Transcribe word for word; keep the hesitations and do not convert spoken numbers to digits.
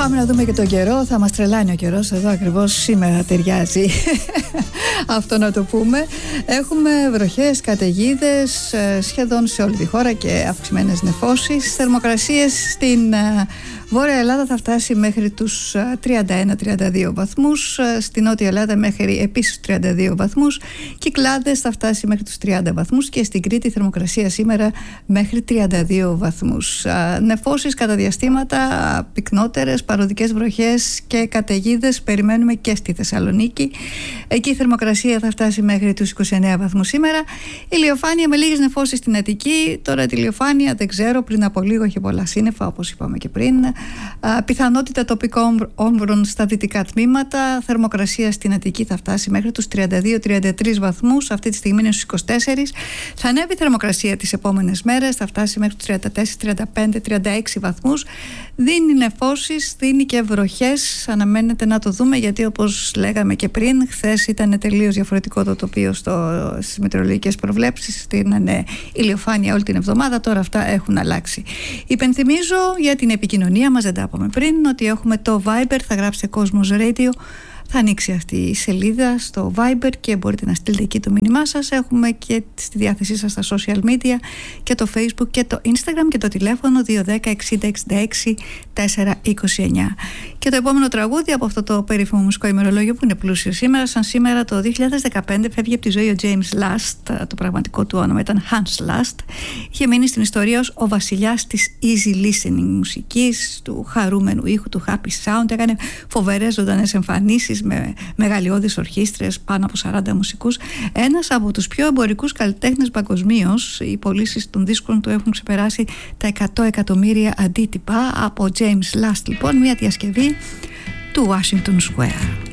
Πάμε να δούμε και τον καιρό. Θα μας τρελάνει ο καιρός εδώ, ακριβώς σήμερα ταιριάζει αυτό να το πούμε. Έχουμε βροχές, καταιγίδες σχεδόν σε όλη τη χώρα και αυξημένες νεφώσεις. Θερμοκρασίες στην Βόρεια Ελλάδα θα φτάσει μέχρι τους τριάντα ένα τριάντα δύο βαθμούς, στην Νότια Ελλάδα μέχρι επίσης τριάντα δύο βαθμούς, Κυκλάδες θα φτάσει μέχρι τους τριάντα βαθμούς και στην Κρήτη θερμοκρασία σήμερα μέχρι τριάντα δύο βαθμούς. Νεφώσεις κατά διαστήματα, πυκνότερες, παροδικές βροχές και καταιγίδες περιμένουμε και στη Θεσσαλονίκη. Εκεί η θερμοκρασία θα φτάσει μέχρι τους είκοσι εννέα βαθμούς σήμερα. Ηλιοφάνεια με λίγες νεφώσεις στην Αττική. Τώρα τη ηλιοφάνεια δεν ξέρω, πριν από λίγο είχε πολλά σύννεφα όπως είπαμε και πριν. Α, πιθανότητα τοπικών όμβρων στα δυτικά τμήματα. Θερμοκρασία στην Αττική θα φτάσει μέχρι τους τριάντα δύο τριάντα τρεις βαθμούς. Αυτή τη στιγμή είναι στους είκοσι τέσσερις. Θα ανέβει η θερμοκρασία τις επόμενες μέρες. Θα φτάσει μέχρι τους τριάντα τέσσερα τριάντα πέντε τριάντα έξι βαθμούς. Δίνει νεφώσεις, δίνει και βροχές. Αναμένεται να το δούμε, γιατί όπως λέγαμε και πριν, χθες ήταν τελείως διαφορετικό το τοπίο στο, στις μετεωρολογικές προβλέψεις. Ήταν ηλιοφάνεια όλη την εβδομάδα. Τώρα αυτά έχουν αλλάξει. Υπενθυμίζω για την επικοινωνία μας, δεν τα είπαμε πριν, ότι έχουμε το Viber, θα γράψετε Κόσμος Radio, θα ανοίξει αυτή η σελίδα στο Viber και μπορείτε να στείλετε εκεί το μήνυμά σας. Έχουμε και στη διάθεσή σας τα social media και το Facebook και το Instagram και το τηλέφωνο δύο ένα μηδέν εξήντα εξήντα έξι τετρακόσια είκοσι εννιά. Και το επόμενο τραγούδι από αυτό το περίφημο μουσικό ημερολόγιο που είναι πλούσιο σήμερα, σαν σήμερα το δύο χιλιάδες δεκαπέντε φεύγει από τη ζωή ο James Last, το πραγματικό του όνομα ήταν Hans Last. Είχε μείνει στην ιστορία ως ο βασιλιάς της easy listening μουσικής, του χαρούμενου ήχου, του happy sound. Έκανε φοβερές ζωντανές εμφανίσεις με μεγαλειώδεις ορχήστρες, πάνω από σαράντα μουσικούς. Ένας από τους πιο εμπορικούς καλλιτέχνες παγκοσμίως. Οι πωλήσεις των δίσκων του έχουν ξεπεράσει τα εκατό εκατομμύρια αντίτυπα. Από James Last λοιπόν, μια διασκευή του Washington Square.